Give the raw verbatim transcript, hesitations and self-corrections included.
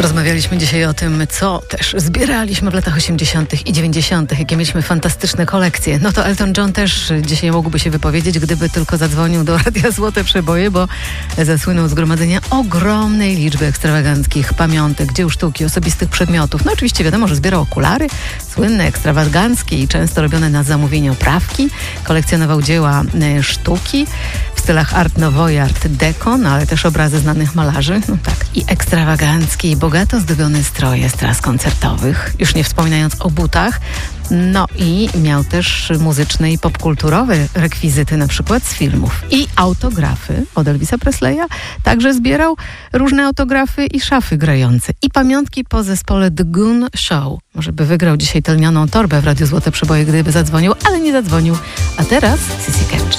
Rozmawialiśmy dzisiaj o tym, co też zbieraliśmy w latach osiemdziesiątych i dziewięćdziesiątych, jakie mieliśmy fantastyczne kolekcje. No to Elton John też dzisiaj mógłby się wypowiedzieć, gdyby tylko zadzwonił do Radia Złote Przeboje, bo zasłynął z gromadzenia ogromnej liczby ekstrawaganckich pamiątek, dzieł sztuki, osobistych przedmiotów. No oczywiście wiadomo, że zbierał okulary, słynne, ekstrawaganckie i często robione na zamówienie oprawki. Kolekcjonował dzieła e, sztuki w stylach Art Nouveau i Art Deco, no ale też obrazy znanych malarzy. No tak, i ekstrawaganckie i bogato zdobione stroje z tras koncertowych, już nie wspominając o butach. No i miał też muzyczne i popkulturowe rekwizyty, na przykład z filmów. I autografy od Elvisa Presleya. Także zbierał różne autografy i szafy grające. I pamiątki po zespole The Goon Show. Może by wygrał dzisiaj tę lnianą torbę w Radiu Złote Przeboje, gdyby zadzwonił, ale nie zadzwonił. A teraz Sissy Catch.